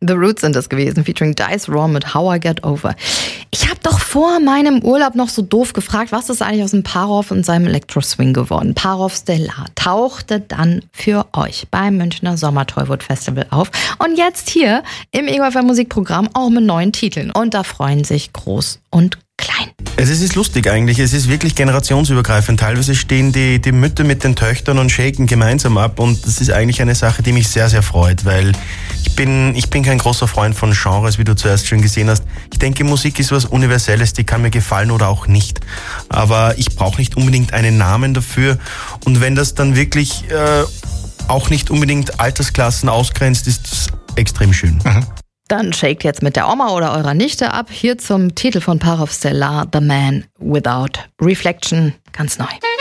The Roots sind es gewesen, featuring Dice Raw mit How I Get Over. Ich habe doch vor meinem Urlaub noch so doof gefragt, was ist eigentlich aus dem Parov und seinem Electro-Swing geworden? Parov Stellar tauchte dann für euch beim Münchner Sommer-Tollwood Festival auf. Und jetzt hier im Ego FM Musikprogramm auch mit neuen Titeln. Und da freuen sich groß und klein. Es ist lustig eigentlich, es ist wirklich generationsübergreifend. Teilweise stehen die Mütter mit den Töchtern und shaken gemeinsam ab und das ist eigentlich eine Sache, die mich sehr, sehr freut, weil ich bin kein großer Freund von Genres, wie du zuerst schon gesehen hast. Ich denke, Musik ist was Universelles, die kann mir gefallen oder auch nicht. Aber ich brauche nicht unbedingt einen Namen dafür und wenn das dann wirklich auch nicht unbedingt Altersklassen ausgrenzt, ist das extrem schön. Mhm. Dann shakt jetzt mit der Oma oder eurer Nichte ab. Hier zum Titel von Parov Stellar, The Man Without Reflection, ganz neu.